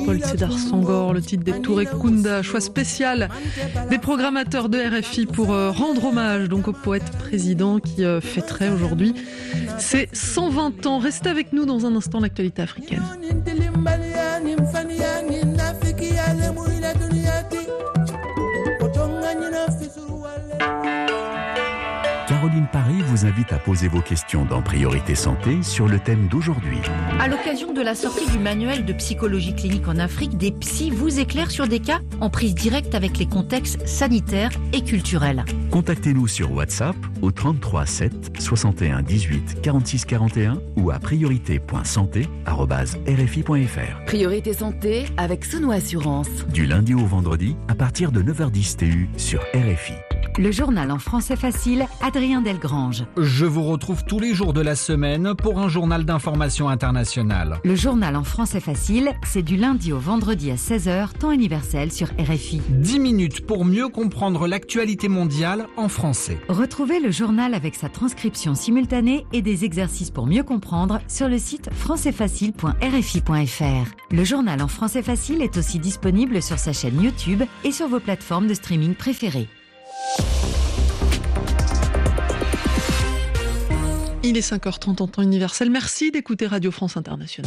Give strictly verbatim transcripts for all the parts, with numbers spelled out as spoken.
Paul Sédar Senghor, le titre des Touré Kunda, choix spécial des programmateurs de R F I pour euh, rendre hommage donc au poète président qui euh, fêterait aujourd'hui ses cent vingt ans. Restez avec nous dans un instant, l'actualité africaine. Caroline Paris vous invite à poser vos questions dans Priorité Santé sur le thème d'aujourd'hui. À l'occasion de la sortie du manuel de psychologie clinique en Afrique, des psys vous éclairent sur des cas en prise directe avec les contextes sanitaires et culturels. Contactez-nous sur WhatsApp au trente-trois sept soixante et un dix-huit quarante-six quarante et un ou à priorité point santé arobase r f i point f r. Priorité Santé avec Sono Assurance. Du lundi au vendredi à partir de neuf heures dix T U sur R F I. Le journal en français facile, Adrien Delgrange. Je vous retrouve tous les jours de la semaine pour un journal d'information internationale. Le journal en français facile, c'est du lundi au vendredi à seize heures, temps universel sur R F I. dix minutes pour mieux comprendre l'actualité mondiale en français. Retrouvez le journal avec sa transcription simultanée et des exercices pour mieux comprendre sur le site français facile point r f i point f r. Le journal en français facile est aussi disponible sur sa chaîne YouTube et sur vos plateformes de streaming préférées. Il est cinq heures trente en temps universel. Merci d'écouter Radio France Internationale.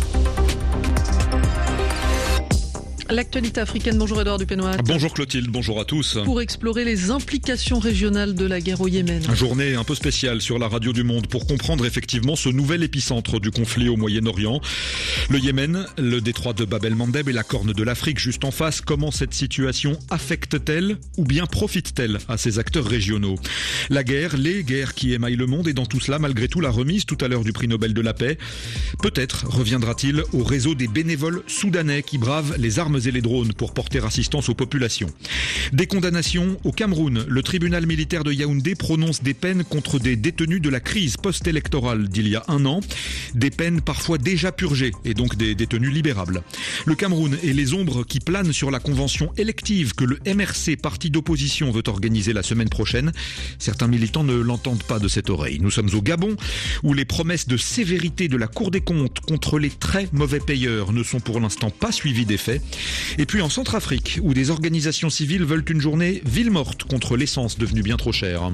L'actualité africaine, bonjour Edouard Dupénois. Bonjour Clotilde, bonjour à tous. Pour explorer les implications régionales de la guerre au Yémen. Une journée un peu spéciale sur la radio du Monde pour comprendre effectivement ce nouvel épicentre du conflit au Moyen-Orient. Le Yémen, le détroit de Bab el-Mandeb et la Corne de l'Afrique juste en face. Comment cette situation affecte-t-elle ou bien profite-t-elle à ces acteurs régionaux? La guerre, les guerres qui émaillent le monde et dans tout cela, malgré tout, la remise tout à l'heure du prix Nobel de la paix. Peut-être reviendra-t-il au réseau des bénévoles soudanais qui bravent les armes et les drones pour porter assistance aux populations. Des condamnations au Cameroun. Le tribunal militaire de Yaoundé prononce des peines contre des détenus de la crise post-électorale d'il y a un an. Des peines parfois déjà purgées et donc des détenus libérables. Le Cameroun et les ombres qui planent sur la convention élective que le M R C, parti d'opposition, veut organiser la semaine prochaine. Certains militants ne l'entendent pas de cette oreille. Nous sommes au Gabon où les promesses de sévérité de la Cour des comptes contre les très mauvais payeurs ne sont pour l'instant pas suivies d'effet. Et puis en Centrafrique, où des organisations civiles veulent une journée ville morte contre l'essence devenue bien trop chère.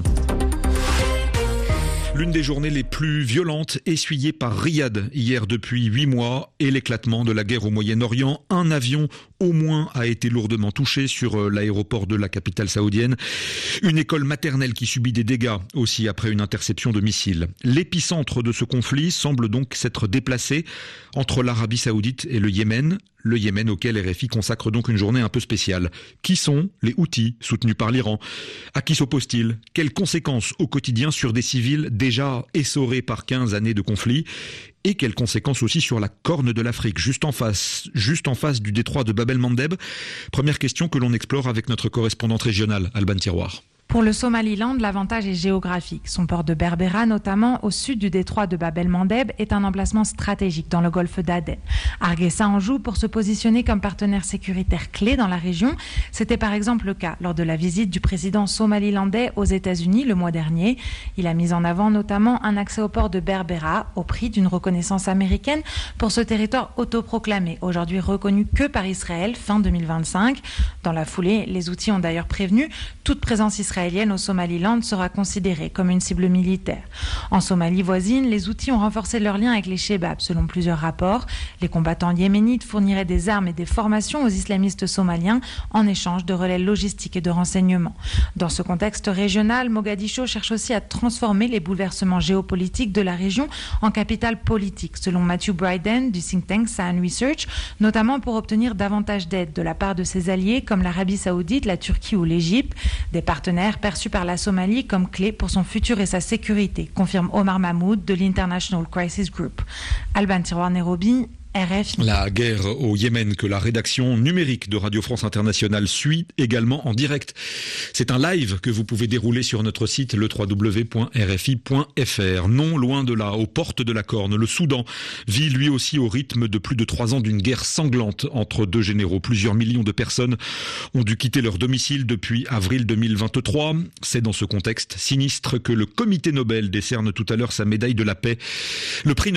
L'une des journées les plus violentes essuyées par Riyad hier depuis huit mois et l'éclatement de la guerre au Moyen-Orient. Un avion au moins a été lourdement touché sur l'aéroport de la capitale saoudienne. Une école maternelle qui subit des dégâts aussi après une interception de missiles. L'épicentre de ce conflit semble donc s'être déplacé entre l'Arabie saoudite et le Yémen. Le Yémen auquel R F I consacre donc une journée un peu spéciale. Qui sont les Houthis soutenus par l'Iran? À qui s'opposent-ils? Quelles conséquences au quotidien sur des civils déjà essorés par quinze années de conflit? Et quelles conséquences aussi sur la Corne de l'Afrique, juste en face, juste en face du détroit de Bab el-Mandeb? Première question que l'on explore avec notre correspondante régionale, Alban Tiroir. Pour le Somaliland, l'avantage est géographique. Son port de Berbera, notamment au sud du détroit de Bab el-Mandeb, est un emplacement stratégique dans le golfe d'Aden. Hargeisa en joue pour se positionner comme partenaire sécuritaire clé dans la région. C'était par exemple le cas lors de la visite du président somalilandais aux États-Unis le mois dernier. Il a mis en avant notamment un accès au port de Berbera au prix d'une reconnaissance américaine pour ce territoire autoproclamé, aujourd'hui reconnu que par Israël fin deux mille vingt-cinq. Dans la foulée, les Houthis ont d'ailleurs prévenu toute présence israélienne au Somaliland sera considérée comme une cible militaire. En Somalie voisine, les Houthis ont renforcé leurs liens avec les Shebabs, selon plusieurs rapports. Les combattants yéménites fourniraient des armes et des formations aux islamistes somaliens en échange de relais logistiques et de renseignements. Dans ce contexte régional, Mogadiscio cherche aussi à transformer les bouleversements géopolitiques de la région en capitale politique, selon Matthew Bryden du think tank Sahel Research, notamment pour obtenir davantage d'aide de la part de ses alliés comme l'Arabie Saoudite, la Turquie ou l'Égypte, des partenaires perçu par la Somalie comme clé pour son futur et sa sécurité, confirme Omar Mahmoud de l'International Crisis Group. Alban Tiroir, Nairobi, R F I. La guerre au Yémen que la rédaction numérique de Radio France Internationale suit également en direct. C'est un live que vous pouvez dérouler sur notre site le w w w point r f i point f r. Non loin de là, aux portes de la Corne, le Soudan vit lui aussi au rythme de plus de trois ans d'une guerre sanglante entre deux généraux. Plusieurs millions de personnes ont dû quitter leur domicile depuis avril deux mille vingt-trois. C'est dans ce contexte sinistre que le comité Nobel décerne tout à l'heure sa médaille de la paix. Le prix